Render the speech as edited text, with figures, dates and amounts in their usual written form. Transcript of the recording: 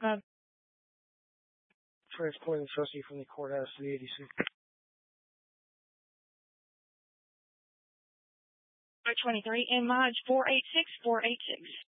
Transporting the trustee from the courthouse to the ADC. 23 in Lodge 486-486.